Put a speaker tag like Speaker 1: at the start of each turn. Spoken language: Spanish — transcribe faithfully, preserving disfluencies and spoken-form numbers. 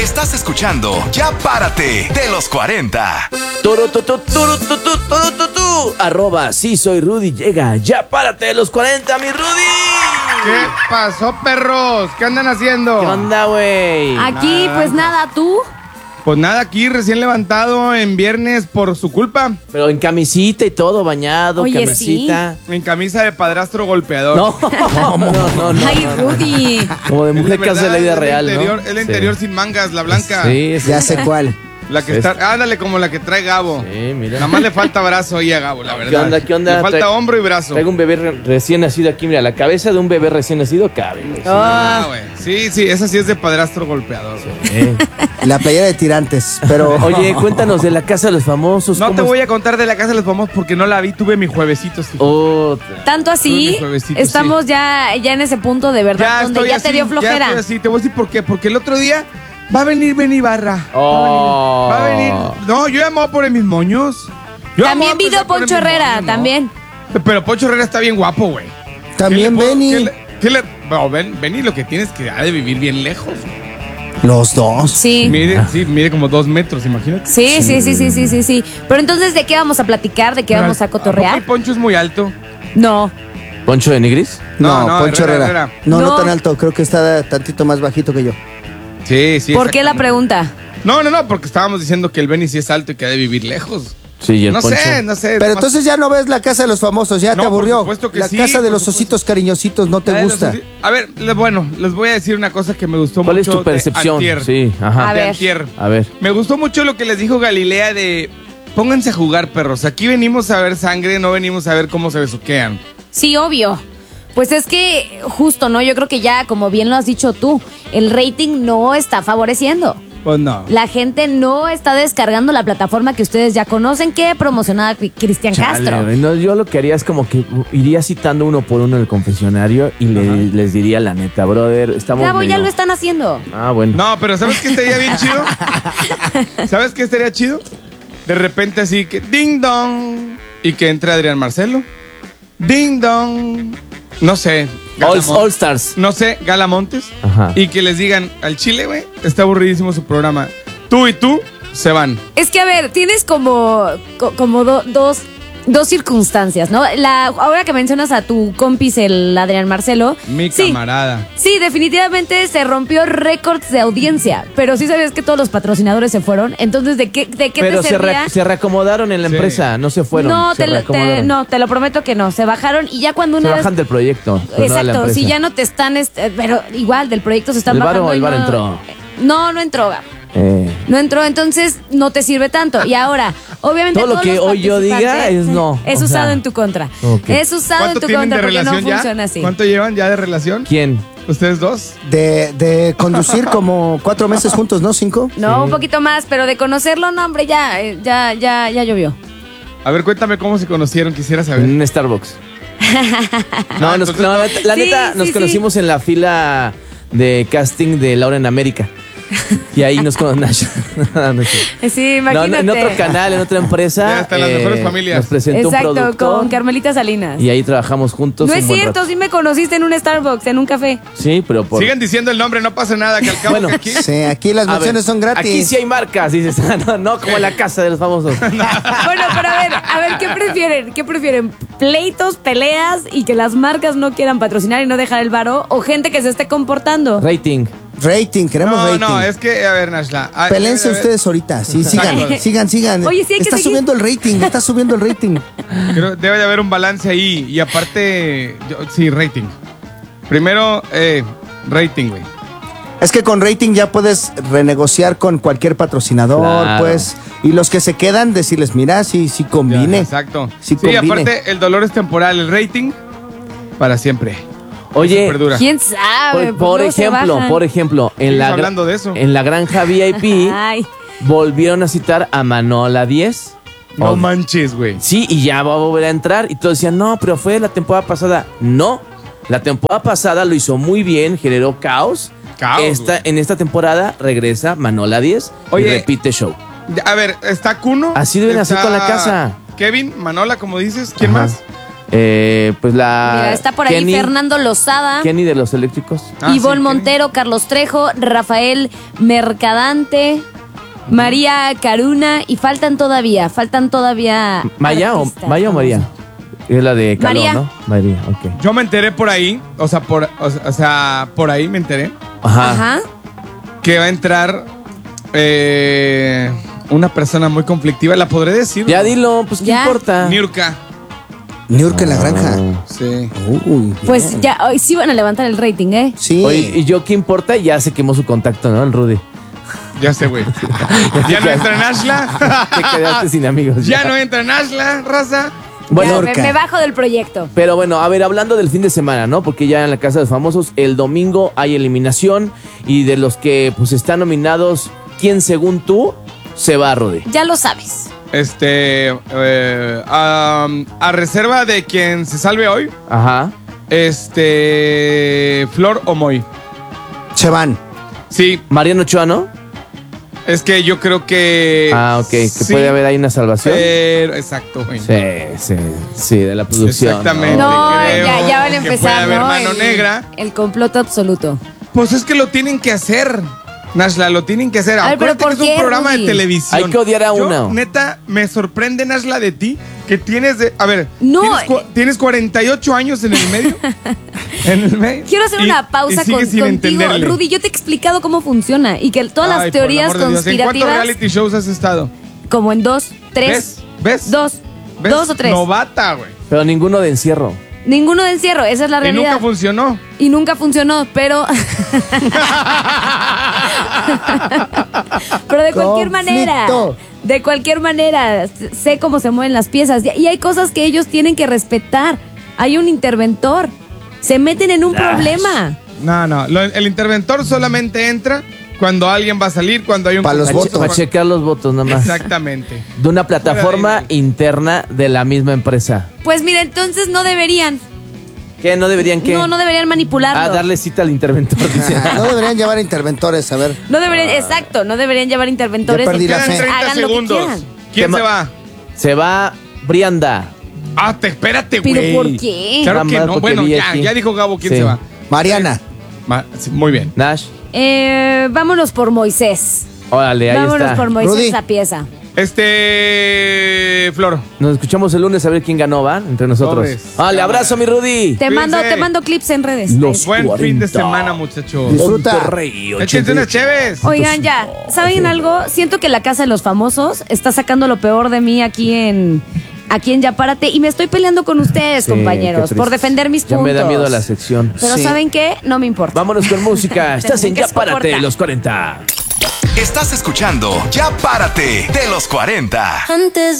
Speaker 1: Estás escuchando Ya Párate de los cuarenta.
Speaker 2: Turu, tu, tu, turu, tu, tu, turu, tu, tu. Arroba, sí soy Rudy, llega Ya Párate de los cuarenta, mi Rudy.
Speaker 3: ¿Qué pasó, perros? ¿Qué andan haciendo?
Speaker 2: ¿Qué onda, güey?
Speaker 4: Aquí,
Speaker 3: Nada.
Speaker 4: pues nada, ¿tú?
Speaker 3: Pues nada, aquí recién levantado en viernes por su culpa.
Speaker 2: Pero en camisita y todo, bañado,
Speaker 4: Oye,
Speaker 2: camisita.
Speaker 3: En camisa de padrastro golpeador.
Speaker 2: No, no, no, no.
Speaker 4: Ay, Rudy.
Speaker 2: Como de
Speaker 3: Es
Speaker 2: mujer que hace la vida
Speaker 3: es el
Speaker 2: real,
Speaker 3: interior,
Speaker 2: ¿no?
Speaker 3: El
Speaker 2: Sí.
Speaker 3: interior sin mangas, la blanca.
Speaker 2: Sí, sí.
Speaker 5: Ya sé cuál.
Speaker 3: La que
Speaker 2: Sí.
Speaker 3: está, ándale como la que trae Gabo.
Speaker 2: Sí, mira.
Speaker 3: Nada más le falta brazo ahí a Gabo, la verdad.
Speaker 2: ¿Qué onda, qué onda?
Speaker 3: Le falta
Speaker 2: Trae-
Speaker 3: hombro y brazo.
Speaker 2: Traigo un bebé re- recién nacido aquí, mira, la cabeza de un bebé recién nacido cabe. güey.
Speaker 3: Ah, güey. Sí, sí, esa sí es de padrastro golpeador.
Speaker 2: Eh.
Speaker 5: La playera de tirantes, pero...
Speaker 2: Oye, cuéntanos de la casa de los famosos.
Speaker 3: No
Speaker 2: ¿cómo
Speaker 3: te
Speaker 2: es?
Speaker 3: voy a contar de la casa de los famosos porque no la vi, tuve mi juevesito. Sí.
Speaker 2: Oh,
Speaker 4: Tanto así,
Speaker 3: Uy, mi juevesito,
Speaker 4: estamos ya, ya en ese punto de verdad donde ya
Speaker 3: así,
Speaker 4: te dio flojera.
Speaker 3: Ya estoy así, te voy a decir por qué. Porque el otro día va a venir Benny Barra.
Speaker 2: Oh.
Speaker 3: Va a venir. No, yo ya me voy a poner mis moños. Yo ya me voy a
Speaker 4: También vi
Speaker 3: empezar
Speaker 4: a
Speaker 3: a poner
Speaker 4: Poncho
Speaker 3: mis
Speaker 4: Herrera,
Speaker 3: moños, ¿no?
Speaker 4: también.
Speaker 3: Pero Poncho Herrera está bien guapo, güey.
Speaker 5: También
Speaker 3: ¿Qué le puedo-
Speaker 5: Benny.
Speaker 3: ¿Qué le, qué le- no, Ben- Benny lo que tienes es que ha de vivir bien lejos.
Speaker 5: Los dos.
Speaker 4: Sí.
Speaker 3: Mide, sí, mide como dos metros, imagínate.
Speaker 4: Sí, sí, sí, sí, sí, sí, sí. Pero entonces, ¿de qué vamos a platicar? ¿De qué vamos a
Speaker 3: ¿A poco
Speaker 4: cotorrear?
Speaker 3: el Poncho es muy alto?
Speaker 4: No.
Speaker 2: ¿Poncho de Nigris?
Speaker 5: No,
Speaker 3: No, no,
Speaker 5: Poncho
Speaker 3: Herrera,
Speaker 5: Herrera.
Speaker 3: Herrera.
Speaker 5: No, no,
Speaker 4: No.
Speaker 5: tan alto. Creo que está tantito más bajito que yo.
Speaker 3: Sí, sí.
Speaker 4: ¿Por qué la
Speaker 3: exactamente.
Speaker 4: pregunta?
Speaker 3: No, no, no, porque estábamos diciendo que el Benny sí es alto y que ha de vivir lejos.
Speaker 2: Sí, y el
Speaker 3: No
Speaker 2: Poncho.
Speaker 3: sé, no sé.
Speaker 5: Pero
Speaker 3: más-
Speaker 5: entonces ya no ves la casa de los famosos, ya
Speaker 3: No,
Speaker 5: te
Speaker 3: por
Speaker 5: aburrió.
Speaker 3: supuesto que
Speaker 5: La
Speaker 3: sí,
Speaker 5: casa de
Speaker 3: por
Speaker 5: los
Speaker 3: supuesto.
Speaker 5: ositos cariñositos no te
Speaker 3: Ah,
Speaker 5: gusta.
Speaker 3: no sé si- A ver, le- bueno, les voy a decir una cosa que me gustó
Speaker 2: ¿Cuál es
Speaker 3: mucho.
Speaker 2: tu percepción?
Speaker 3: De antier.
Speaker 2: Sí, ajá.
Speaker 4: A
Speaker 3: De
Speaker 4: ver.
Speaker 3: antier.
Speaker 2: A ver.
Speaker 3: Me gustó mucho lo que les dijo Galilea de pónganse a jugar, perros. Aquí venimos a ver sangre, no venimos a ver cómo se besuquean.
Speaker 4: Sí, obvio. Pues es que justo, ¿no? Yo creo que ya, como bien lo has dicho tú, el rating no está favoreciendo.
Speaker 3: Pues no.
Speaker 4: La gente no está descargando la plataforma que ustedes ya conocen que promocionaba Cri- Cristian
Speaker 2: Chale,
Speaker 4: Castro.
Speaker 2: güey, no, yo lo que haría es como que iría citando uno por uno en el confesionario y le- les diría la neta, brother, estamos
Speaker 4: Gabo, ya
Speaker 2: medio-
Speaker 4: lo están haciendo.
Speaker 2: Ah, bueno.
Speaker 3: No, pero ¿sabes qué estaría bien chido? ¿Sabes qué estaría chido? De repente así que ding dong y que entre Adrián Marcelo. Ding dong. No sé.
Speaker 2: All,
Speaker 3: Galamont-
Speaker 2: All Stars.
Speaker 3: No sé, Galamontes.
Speaker 2: Ajá.
Speaker 3: Y que les digan al Chile, güey, está aburridísimo su programa. Tú y tú se van.
Speaker 4: Es que, a ver, tienes como, co- como do- dos, dos circunstancias, ¿no? La, ahora que mencionas a tu compis, el Adrián Marcelo.
Speaker 3: Mi
Speaker 4: sí,
Speaker 3: camarada.
Speaker 4: Sí, definitivamente se rompió récords de audiencia. Pero sí sabías que todos los patrocinadores se fueron. Entonces, ¿de qué, de qué
Speaker 2: Pero
Speaker 4: te
Speaker 2: se, re-
Speaker 4: servía?
Speaker 2: se reacomodaron en la
Speaker 3: Sí.
Speaker 2: empresa, no se fueron.
Speaker 4: no,
Speaker 2: se
Speaker 4: te, lo- te-
Speaker 2: reacomodaron.
Speaker 4: no, te lo prometo que no. Se bajaron y ya cuando
Speaker 2: Se
Speaker 4: una vez.
Speaker 2: bajan del proyecto. pues, no de la
Speaker 4: Exacto,
Speaker 2: empresa.
Speaker 4: si ya no te están, este, pero igual del proyecto se están
Speaker 2: ¿El varo
Speaker 4: bajando.
Speaker 2: o el
Speaker 4: y
Speaker 2: varo
Speaker 4: no-
Speaker 2: entró?
Speaker 4: No, no entró, Gabo.
Speaker 2: Eh,
Speaker 4: No entró, entonces no te sirve tanto. Y ahora, obviamente
Speaker 2: Todo lo
Speaker 4: todos
Speaker 2: que
Speaker 4: los
Speaker 2: hoy yo diga
Speaker 4: participantes-
Speaker 2: es no,
Speaker 4: Es
Speaker 2: o
Speaker 4: usado
Speaker 2: sea,
Speaker 4: en tu contra.
Speaker 2: ok.
Speaker 4: Es usado en
Speaker 3: ¿Cuánto
Speaker 4: tu
Speaker 3: tienen
Speaker 4: contra
Speaker 3: de
Speaker 4: porque no
Speaker 3: relación ya?
Speaker 4: funciona así.
Speaker 3: ¿Cuánto llevan ya de relación?
Speaker 2: ¿Quién?
Speaker 3: ¿Ustedes dos?
Speaker 5: De, de conducir como cuatro meses juntos, ¿no? ¿Cinco?
Speaker 4: No, un poquito más, pero de conocerlo, no, hombre, ya, eh, ya, ya, ya llovió.
Speaker 3: A ver, cuéntame cómo se conocieron, quisiera saber.
Speaker 2: En un Starbucks. no,
Speaker 3: Ah,
Speaker 2: nos-
Speaker 3: entonces-
Speaker 2: no, la, la
Speaker 4: Sí,
Speaker 2: neta,
Speaker 4: sí,
Speaker 2: nos
Speaker 4: sí.
Speaker 2: conocimos en la fila de casting de Laura en América. Y ahí nos conocimos. no, no,
Speaker 4: Sí,
Speaker 2: no,
Speaker 4: imagínate.
Speaker 2: en otro canal, en otra empresa.
Speaker 3: Ya están las mejores familias.
Speaker 2: Nos presentó un
Speaker 4: Exacto,
Speaker 2: productor.
Speaker 4: con Carmelita Salinas.
Speaker 2: Y ahí trabajamos juntos.
Speaker 4: No
Speaker 2: un
Speaker 4: es
Speaker 2: buen
Speaker 4: cierto,
Speaker 2: rato.
Speaker 4: sí me conociste en un Starbucks, en un café.
Speaker 2: Sí, pero por.
Speaker 3: Sigan diciendo el nombre, no pasa nada, que al cabo
Speaker 2: Bueno.
Speaker 3: que aquí...
Speaker 5: Sí, aquí las
Speaker 2: A ver,
Speaker 5: menciones son gratis.
Speaker 2: Aquí sí hay marcas, dices. no, no como en la casa de los famosos.
Speaker 4: Bueno, pero a ver, a ver, ¿qué prefieren? ¿Qué prefieren? ¿Pleitos, peleas y que las marcas no quieran patrocinar y no dejar el varo? ¿O gente que se esté comportando?
Speaker 2: Rating.
Speaker 5: Rating, queremos
Speaker 3: No,
Speaker 5: rating.
Speaker 3: no, es que, a ver, Nashla. a-
Speaker 5: Pelense
Speaker 3: a ver,
Speaker 5: ustedes ahorita. Sí, sigan,
Speaker 3: Exacto.
Speaker 5: sigan, sigan.
Speaker 4: Oye, sí hay que
Speaker 5: Está
Speaker 4: seguir.
Speaker 5: subiendo el rating, está subiendo el rating.
Speaker 3: Creo- debe de haber un balance ahí. Y aparte, yo- sí, rating. Primero, eh, rating, güey.
Speaker 5: Es que con rating ya puedes renegociar con cualquier patrocinador,
Speaker 2: Claro.
Speaker 5: pues. Y los que se quedan, decirles, mira, sí, sí combine.
Speaker 3: Ya, exacto.
Speaker 5: Sí,
Speaker 3: Sí,
Speaker 5: combine.
Speaker 3: aparte, el dolor es temporal. El rating, para siempre.
Speaker 2: Oye,
Speaker 3: Perdura.
Speaker 4: ¿Quién sabe?
Speaker 2: por,
Speaker 4: Pues
Speaker 2: por
Speaker 4: luego se
Speaker 2: ejemplo,
Speaker 4: bajan.
Speaker 2: por ejemplo, en
Speaker 3: Sigues
Speaker 2: la, gra-
Speaker 3: hablando de eso.
Speaker 2: en la granja V I P
Speaker 4: Ay,
Speaker 2: volvieron a citar a Manola diez.
Speaker 3: No
Speaker 2: Oh,
Speaker 3: manches, güey.
Speaker 2: Sí, y ya va a volver a entrar. Y todos decían, no, pero fue la temporada pasada. No, la temporada pasada lo hizo muy bien, generó caos.
Speaker 3: Caos,
Speaker 2: Esta,
Speaker 3: güey.
Speaker 2: en esta temporada regresa Manola diez y
Speaker 3: Oye.
Speaker 2: repite show.
Speaker 3: Ya, a ver, está Kuno.
Speaker 2: Así deben hacer
Speaker 3: está
Speaker 2: con la casa.
Speaker 3: Kevin, Manola, como dices. ¿Quién
Speaker 2: Ajá.
Speaker 3: más?
Speaker 2: Eh, pues la.
Speaker 4: Mira, está por ahí
Speaker 2: Kenny,
Speaker 4: Fernando Lozada,
Speaker 2: Kenny de los eléctricos.
Speaker 3: Ah,
Speaker 4: Ivonne
Speaker 3: sí,
Speaker 4: Montero, Carlos Trejo, Rafael Mercadante, María Caruna y faltan todavía, faltan todavía.
Speaker 2: ¿Maya o,
Speaker 4: artistas
Speaker 2: Maya o María?
Speaker 4: famosos.
Speaker 2: Es la de Calón,
Speaker 4: María.
Speaker 2: ¿no? María, ok.
Speaker 3: Yo me enteré por ahí, o sea, por, o, sea- o sea, por ahí me enteré
Speaker 2: Ajá.
Speaker 4: Ajá.
Speaker 3: que va a entrar eh, una persona muy conflictiva. ¿La podré decir?
Speaker 2: Ya dilo, pues qué
Speaker 4: Ya.
Speaker 2: importa.
Speaker 3: Niurka.
Speaker 5: Niurka en la granja.
Speaker 3: Sí.
Speaker 5: Uy,
Speaker 4: Pues
Speaker 5: bien.
Speaker 4: ya, hoy sí van a levantar el rating, ¿eh?
Speaker 5: Sí.
Speaker 2: Oye, y yo qué importa, ya se quemó su contacto, ¿no? El Rudy.
Speaker 3: Ya sé, güey. Ya no entra en Ashla.
Speaker 2: Te quedaste sin amigos.
Speaker 3: Ya no entra en Ashla, raza.
Speaker 2: Bueno,
Speaker 4: Ya, me,
Speaker 5: Niurka.
Speaker 4: me bajo del proyecto.
Speaker 2: pero bueno, a ver, hablando del fin de semana, ¿no? Porque ya en la Casa de los Famosos, el domingo hay eliminación y de los que pues están nominados, ¿quién según tú se va, Rudy?
Speaker 4: Ya lo sabes.
Speaker 3: Este, eh, a, a reserva de quien se salve hoy,
Speaker 2: Ajá.
Speaker 3: este, Flor o Moy.
Speaker 5: Se van.
Speaker 3: Sí,
Speaker 2: Mariano Ochoa, ¿no?
Speaker 3: es que yo creo que.
Speaker 2: Ah, ok, que
Speaker 3: sí,
Speaker 2: puede haber ahí una salvación.
Speaker 3: pero- exacto, güey.
Speaker 2: Sí, sí, sí, de la producción.
Speaker 3: Exactamente.
Speaker 4: No,
Speaker 3: creo
Speaker 4: ya, ya van a
Speaker 3: que
Speaker 4: empezar,
Speaker 3: puede haber
Speaker 4: ¿no?
Speaker 3: mano
Speaker 4: el,
Speaker 3: negra.
Speaker 4: El complot absoluto.
Speaker 3: Pues es que lo tienen que hacer. Nashla, lo tienen que hacer.
Speaker 4: A ver, pero
Speaker 3: Acuérdate
Speaker 4: ¿por
Speaker 3: que es un
Speaker 4: qué,
Speaker 3: programa
Speaker 4: Rudy?
Speaker 3: de televisión.
Speaker 2: Hay que odiar a
Speaker 3: Yo,
Speaker 2: uno.
Speaker 3: Neta, me sorprende, Nashla, de ti, que tienes de. A ver,
Speaker 4: No,
Speaker 3: tienes, cu-
Speaker 4: eh.
Speaker 3: tienes cuarenta y ocho años en el medio. en el medio.
Speaker 4: Quiero hacer
Speaker 3: y-
Speaker 4: una pausa
Speaker 3: y sigues
Speaker 4: con,
Speaker 3: sin
Speaker 4: contigo,
Speaker 3: entenderle.
Speaker 4: Rudy. Yo te he explicado cómo funciona y que todas
Speaker 3: Ay,
Speaker 4: las
Speaker 3: por el
Speaker 4: teorías
Speaker 3: amor de Dios. ¿En cuántos
Speaker 4: conspirativas,
Speaker 3: reality shows has estado?
Speaker 4: como en dos, tres,
Speaker 3: ¿Ves? ¿Ves?
Speaker 4: dos,
Speaker 3: ¿Ves?
Speaker 4: dos o tres.
Speaker 3: Novata, güey.
Speaker 2: Pero ninguno de encierro.
Speaker 4: Ninguno de encierro, esa es la
Speaker 3: Y
Speaker 4: realidad.
Speaker 3: nunca funcionó.
Speaker 4: Y nunca funcionó, pero. pero de cualquier manera.
Speaker 5: Conflicto.
Speaker 4: De cualquier manera. Sé cómo se mueven las piezas. Y hay cosas que ellos tienen que respetar. Hay un interventor. Se meten en un problema.
Speaker 3: No, no. lo- el interventor solamente entra cuando alguien va a salir, cuando hay un.
Speaker 5: Pa' los
Speaker 2: Para,
Speaker 5: votos.
Speaker 2: che- para checar los votos nada más.
Speaker 3: Exactamente.
Speaker 2: De una plataforma
Speaker 3: Fuera de-
Speaker 2: interna de la misma empresa.
Speaker 4: Pues mira, entonces no deberían.
Speaker 2: ¿Qué? ¿No deberían qué?
Speaker 4: No, no deberían manipularlo.
Speaker 2: Ah, darle cita al interventor. dice.
Speaker 5: No deberían llevar interventores, a ver.
Speaker 4: No deberían, exacto, no deberían llevar interventores.
Speaker 5: Ya perdí
Speaker 4: y
Speaker 5: la
Speaker 3: Quedan
Speaker 5: fe.
Speaker 3: treinta
Speaker 4: hagan lo que
Speaker 3: segundos.
Speaker 4: quieran.
Speaker 3: ¿Quién
Speaker 2: Tema-
Speaker 3: se va?
Speaker 2: Se va Brianda.
Speaker 3: Ah, te, espérate,
Speaker 4: ¿Pero
Speaker 3: güey.
Speaker 4: por qué?
Speaker 3: Claro
Speaker 2: Nada
Speaker 3: que
Speaker 2: más
Speaker 3: no.
Speaker 2: porque
Speaker 3: Bueno,
Speaker 2: vi
Speaker 3: ya,
Speaker 2: aquí.
Speaker 3: ya dijo Gabo quién
Speaker 2: Sí.
Speaker 3: se va.
Speaker 5: Mariana.
Speaker 3: Ma- sí, muy bien.
Speaker 2: Nash.
Speaker 4: Eh, vámonos por Moisés.
Speaker 2: Órale, ahí
Speaker 4: Vámonos
Speaker 2: está.
Speaker 4: por Moisés
Speaker 5: Rudy.
Speaker 4: esa pieza.
Speaker 3: Este. Flor.
Speaker 2: Nos escuchamos el lunes a ver quién ganó, ¿va? Entre nosotros.
Speaker 3: Sobres.
Speaker 2: Vale, abrazo, mi Rudy.
Speaker 4: Te mando,
Speaker 3: Cuídense.
Speaker 4: te mando clips en redes.
Speaker 2: Los
Speaker 3: Buen fin de
Speaker 2: cuarenta.
Speaker 3: semana, muchachos.
Speaker 5: Disfruta.
Speaker 2: Monterrey,
Speaker 3: Échense unas chéves.
Speaker 4: Oigan, ya, ¿saben algo? Siento que la Casa de los Famosos está sacando lo peor de mí aquí en aquí en Ya Párate y me estoy peleando con ustedes,
Speaker 2: Sí,
Speaker 4: compañeros,
Speaker 2: qué
Speaker 4: por
Speaker 2: triste.
Speaker 4: defender mis
Speaker 2: Ya
Speaker 4: puntos.
Speaker 2: me da miedo la sección.
Speaker 4: Pero
Speaker 5: Sí.
Speaker 4: ¿saben qué? No me importa.
Speaker 2: Vámonos con música. Estás en
Speaker 4: Que
Speaker 2: Ya
Speaker 4: se
Speaker 2: Párate,
Speaker 4: comporta.
Speaker 2: los cuarenta.
Speaker 1: Estás escuchando Ya Párate de los cuarenta.
Speaker 6: Antes